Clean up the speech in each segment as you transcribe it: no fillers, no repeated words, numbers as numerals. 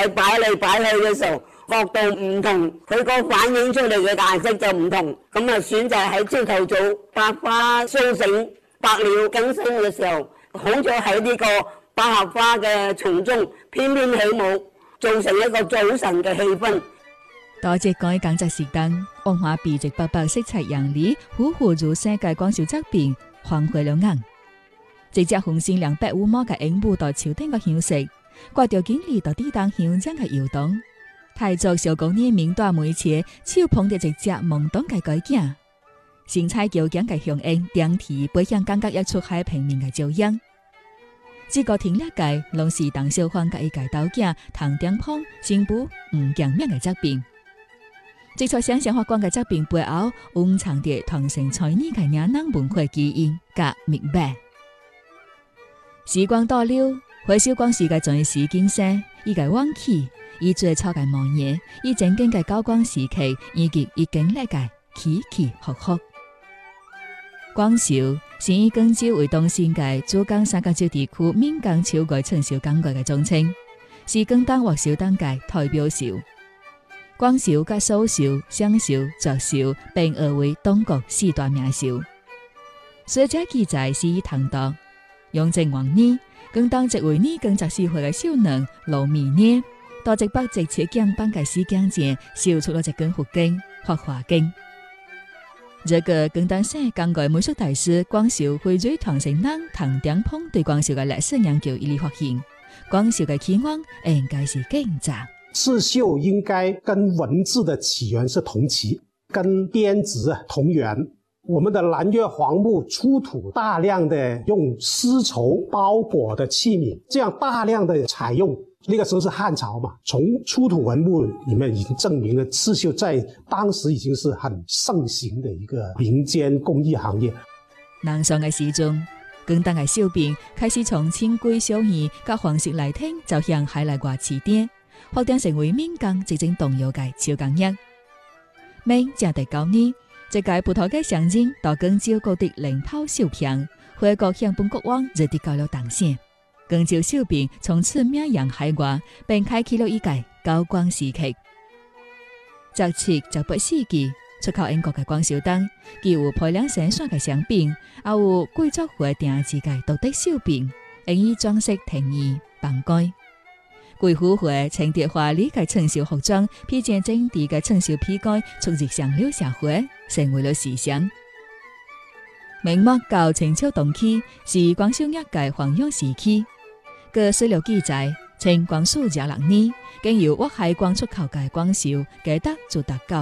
喺擺嚟擺去嘅時候角度唔同，佢個反映出嚟嘅顏色就唔同。咁啊選擇喺朝頭早百花蘇醒、百鳥更新嘅時候，好咗喺呢個百合花嘅叢中翩翩起舞，造成一個早晨嘅氣氛。 多謝各位講者時間，黃花碧直白白色彩洋麗，虎虎如世界光秀側邊，黃回了眼。這隻紅線兩百五毛嘅影舞到朝廷嘅享食，掛條經理到地當香將嘅搖動，台族小公年名大每次手捧着一隻懵懂嘅改件，新菜叫講嘅響應點題背向感覺一出海平面嘅照樣。這個停一屆，攏是鄧小歡嘅一屆導件唐頂峰新婦吳強命嘅側邊。這出想象發光嘅側邊背後，蘊藏着唐城才女嘅嶺南文化基因甲明白。時光倒流，回首光時嘅全時景色，伊嘅往期，伊最初嘅模樣，伊正經嘅高光時期，以及伊經歷嘅起起伏伏。光秀是以廣州為中心嘅珠江三角洲地區閩江潮語春秀港句嘅總稱，是廣東話秀當界代表秀。光秀甲蘇秀、湘秀、卓秀並稱為東國四大名秀。史家記載是以唐代雍正王年，廣東一位女24歲嘅少女盧美妮，到一百隻切鏡板嘅時間前，秀出了一根佛經、法華經。這個廣東省港句美術大師光秀會追唐城人唐頂峰對光秀嘅歷史研究一力發現，光秀嘅起源應該是更早。 刺繡應該跟文字的起源是同期，跟編織同源。我們的南越黃木出土大量的用絲綢包裹的器皿，這樣大量的採用，那個時候是漢朝嘛，從出土文物裡面已經證明了刺繡在當時已經是很盛行的一個民間工藝行業。 南宋嘅時中，廣東嘅小兵開始從清規小兒甲黃色來聽走向海內外起點，發展成為閩江直正動搖嘅超工業。明正第9年，這屆葡萄嘅象徵到廣州各地領炮秀平，回國向本國王熱地交流當選。廣州小兵從此名揚海外，並開啟了一屆高光時期。17、18世紀出口英國嘅光秀燈，既有批量生產嘅商品，也有貴族會定制嘅獨特小兵，用以裝飾庭院、房間。貴婦會穿着華麗嘅春繡服裝，披件整齊嘅春繡披蓋，出入上流社會，成為了時尚。明末到清朝同期是光秀業界繁榮時期。據史料記載，清光緒26年，經由渤海關出口嘅光秀，價值就達到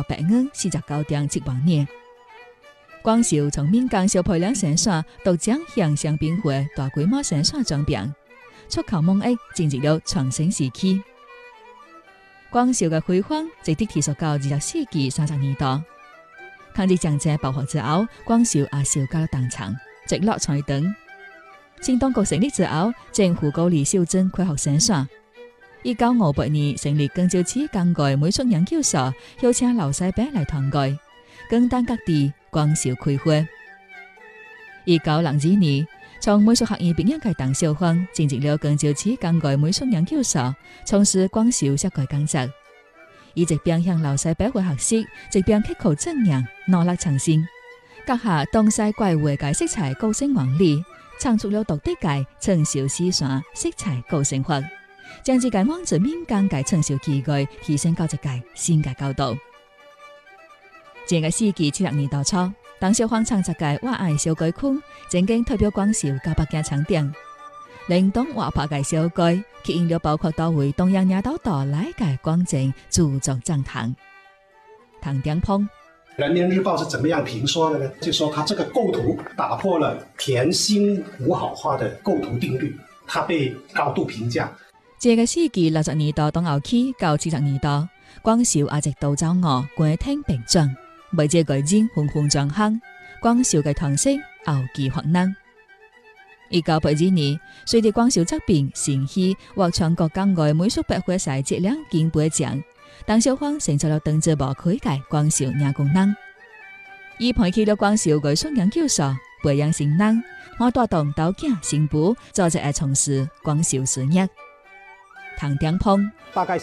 849.7萬年。光秀從閩江小批量生產到將向商品會大規模生產裝裱。出口貿易進入了全盛時期。光秀嘅輝煌直接提溯到20世紀30年代。抗日戰爭爆發之後，光秀也受到了重創，直落財燈。新當局成立之後，政府鼓勵小鎮開學生產。1958年成立廣州市港句美術研究所，邀請老師伯來團隊，廣東各地光秀開花。1962年，從美術學院畢業嘅鄧小歡進入了廣州市港句美術研究所，從事光秀設計工作。伊一邊向老師伯會學習，一邊刻苦鑽研，努力創新，結合東西怪異嘅色彩構成原理，創出了獨特嘅春繡絲線色彩構成法，將這個滿足民間嘅春繡機具提升到一個新嘅高度。這個世紀70年代初，鄧小歡創作嘅我愛小改曲，曾經代表光秀900件廠店，靈動活潑嘅小改，吸引了包括多位東洋亞島島來嘅觀眾駐足讚嘆。唐頂峰， 人民日報是怎麼樣評說的呢？就說他這個構圖打破了甜心五好花的構圖定律，他被高度評價。 這個世紀60年代到後期到70年代，光秀也直到走我冠聽並進。為這個人紛紛轉行，光秀嘅特色傲氣發能。1982年，隨着光秀作品成戲獲全國港外美術百花賽質量金杯獎，鄧小歡成就了當之無愧嘅光秀亞功能。伊培起了光秀藝術研究所，培養新人，我帶動導鏡新婦，做一個從事光秀事業。唐頂峰大概